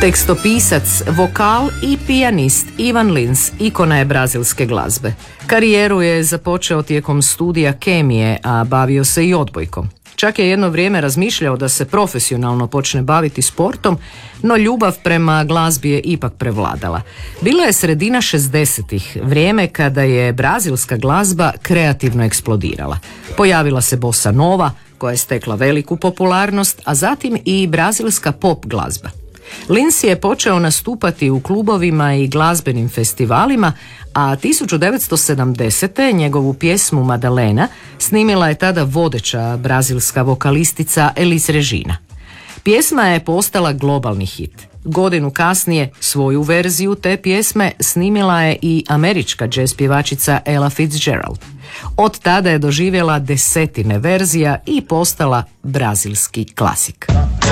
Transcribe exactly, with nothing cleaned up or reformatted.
Tekstopisac, vokal i pijanist Ivan Lins ikona je brazilske glazbe. Karijeru je započeo tijekom studija kemije, a bavio se i odbojkom. Čak je jedno vrijeme razmišljao da se profesionalno počne baviti sportom, no ljubav prema glazbi je ipak prevladala. Bila je sredina šezdesetih, vrijeme kada je brazilska glazba kreativno eksplodirala. Pojavila se bossa nova, koja je stekla veliku popularnost, a zatim i brazilska pop glazba. Lins je počeo nastupati u klubovima i glazbenim festivalima, a tisuću devetsto sedamdesete. njegovu pjesmu Madalena snimila je tada vodeća brazilska vokalistica Elis Regina. Pjesma je postala globalni hit. Godinu kasnije svoju verziju te pjesme snimila je i američka jazz pjevačica Ella Fitzgerald. Od tada je doživjela desetine verzija i postala brazilski klasik.